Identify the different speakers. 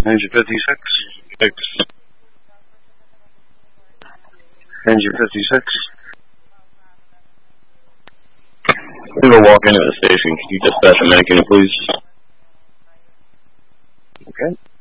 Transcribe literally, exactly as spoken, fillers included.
Speaker 1: Engine fifty-six. Six. Engine fifty-six.
Speaker 2: I'm going to walk into the station. Can you dispatch a mannequin, please?
Speaker 1: Okay.